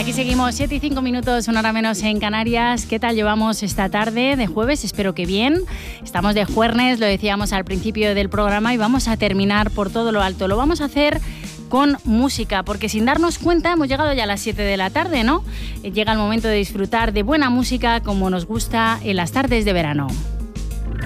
Aquí seguimos, 7 y 5 minutos, una hora menos en Canarias. ¿Qué tal llevamos esta tarde de jueves? Espero que bien. Estamos de jueves, lo decíamos al principio del programa, y vamos a terminar por todo lo alto. Lo vamos a hacer con música, porque sin darnos cuenta hemos llegado ya a las 7 de la tarde, ¿no? Llega el momento de disfrutar de buena música como nos gusta en las tardes de verano.